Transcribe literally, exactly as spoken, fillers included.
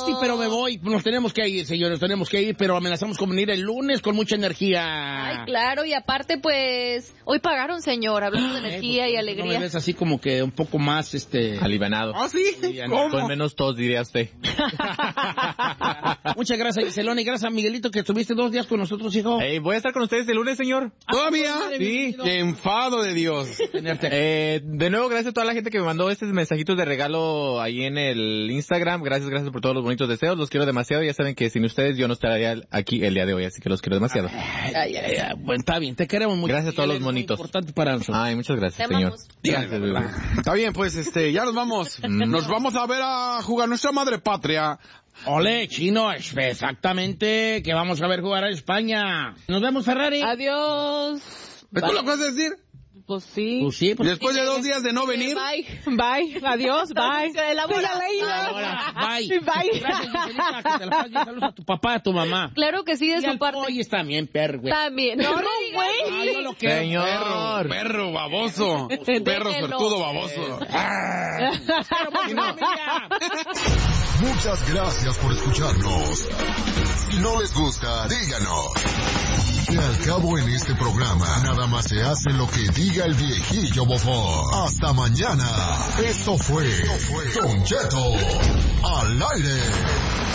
triste, pero me voy. Nos tenemos que ir, señores, tenemos que ir, pero amenazamos con venir el lunes con mucha energía. Ay, claro, y aparte, pues, hoy pagaron, señor, hablando de energía eh, y pues, alegría. No me ves así como que un poco más, este... alivianado. ¿Ah, sí? ¿Cómo? Con menos tos, diría usted. Muchas gracias, Giselona, y gracias a Miguelito que estuviste dos días con nosotros, hijo. Hey, voy a estar con ustedes el lunes, señor. ¿Todavía? Sí. ¡Qué enfado de Dios! Eh, de nuevo, gracias a toda la gente que me mandó estos mensajitos de regalo ahí en el Instagram. Gracias, gracias por todos los bonitos deseos. Los quiero demasiado. Ya saben que sin ustedes yo no estaría aquí el día de hoy, así que los quiero demasiado. Ay, ay, ay, ay. Bueno, está bien, te queremos mucho. Gracias a todos los monitos. Es importante para nosotros. Ay, muchas gracias, Te señor. Gracias, bebé. Está bien, pues este, ya nos vamos. Nos vamos a ver a jugar nuestra madre patria. Ole, chino, es- exactamente, que vamos a ver jugar a España. Nos vemos, Ferrari. Adiós. ¿Esto lo que vas a decir? Pues sí. Pues sí, pues Después de dos días de no venir. Bye. Bye. Adiós. Bye. Se elabora. Sí, la leí. ahora, bye. Bye. Gracias, Giselita, que te la pases bien. Saludos a tu papá, a tu mamá. Claro que sí, de Y su al parte. Polly también, perro, güey. También. No, no, Ay, güey. no lo quiero. Señor. Perro, perro baboso. Perro Déjelo. suertudo baboso. Muchas gracias por escucharnos. Si no les gusta, díganos. Que al cabo en este programa, nada más se hace lo que diga el viejillo bofón. Hasta mañana. Esto fue Don Cheto al aire.